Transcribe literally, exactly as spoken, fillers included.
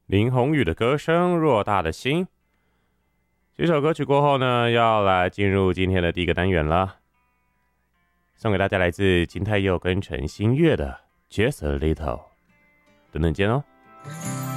林宏宇的歌声，偌大的心。这首歌曲过后呢，要来进入今天的第一个单元了，送给大家来自金泰佑跟陈星月的 Just a Little， 等等见哦。